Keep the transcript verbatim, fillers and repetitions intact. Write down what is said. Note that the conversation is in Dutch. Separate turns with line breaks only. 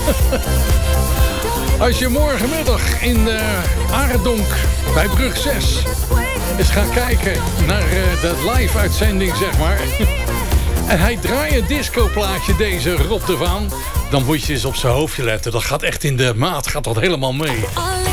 Als je morgenmiddag in uh, Arendonk bij Brug zes eens gaat kijken naar uh, de live-uitzending, zeg maar. En hij draait een discoplaatje, deze Rob de Vaan. Dan moet je eens op zijn hoofdje letten. Dat gaat echt in de maat, gaat dat helemaal mee.